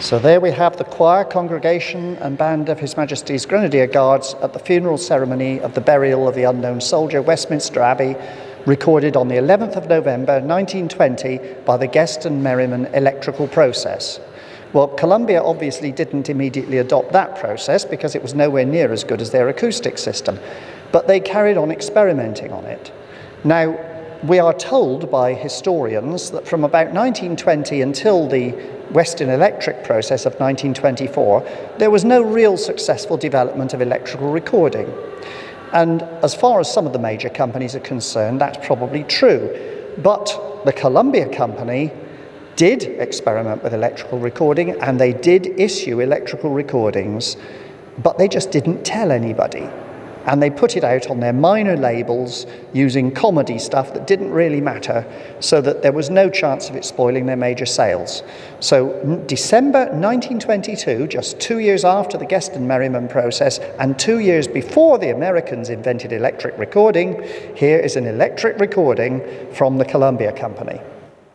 So there we have the choir, congregation and band of His Majesty's Grenadier Guards at the funeral ceremony of the burial of the unknown soldier, Westminster Abbey, recorded on the 11th of November 1920 by the Guest and Merriman electrical process. Well, Columbia obviously didn't immediately adopt that process because it was nowhere near as good as their acoustic system, but they carried on experimenting on it. Now, we are told by historians that from about 1920 until the Weston Electric process of 1924, there was no real successful development of electrical recording. And as far as some of the major companies are concerned, that's probably true. But the Columbia Company did experiment with electrical recording, and they did issue electrical recordings, but they just didn't tell anybody. And they put it out on their minor labels using comedy stuff that didn't really matter, so that there was no chance of it spoiling their major sales. So December 1922, just 2 years after the Guest and Merriman process and 2 years before the Americans invented electric recording, here is an electric recording from the Columbia Company.